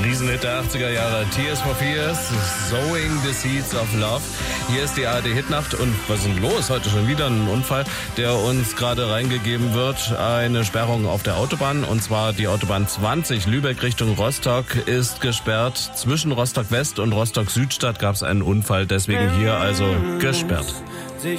Riesenhit der 80er Jahre, Tears for Fears, Sowing the Seeds of Love. Hier ist die ARD-Hitnacht und was ist denn los? Heute schon wieder ein Unfall, der uns gerade reingegeben wird. Eine Sperrung auf der Autobahn, und zwar die Autobahn 20 Lübeck Richtung Rostock ist gesperrt. Zwischen Rostock West und Rostock Südstadt gab es einen Unfall, deswegen hier also gesperrt.